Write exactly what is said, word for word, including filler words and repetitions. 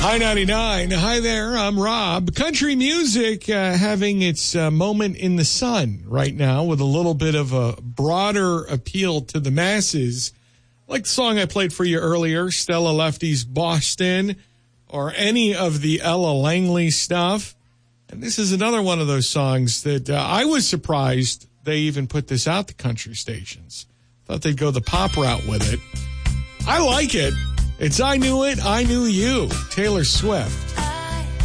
Hi ninety-nine. Hi there. I'm Rob. Country music uh, having its uh, moment in the sun right now with a little bit of a broader appeal to the masses. Like the song I played for you earlier, Stella Lefty's Boston, or any of the Ella Langley stuff. And this is another one of those songs that uh, I was surprised they even put this out to country stations. Thought they'd go the pop route with it. I like it. It's I Knew It, I Knew You, Taylor Swift.